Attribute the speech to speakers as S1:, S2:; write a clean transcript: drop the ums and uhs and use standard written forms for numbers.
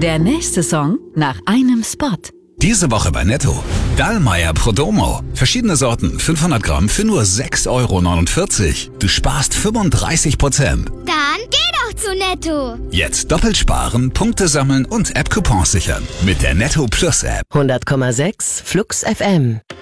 S1: Der nächste Song nach einem Spot.
S2: Diese Woche bei Netto. Dallmayr Prodomo. Verschiedene Sorten, 500 Gramm für nur 6,49 €. Du sparst 35%.
S3: Dann geh doch zu Netto.
S2: Jetzt doppelt sparen, Punkte sammeln und App-Coupons sichern. Mit der Netto Plus App.
S4: 100,6 Flux FM.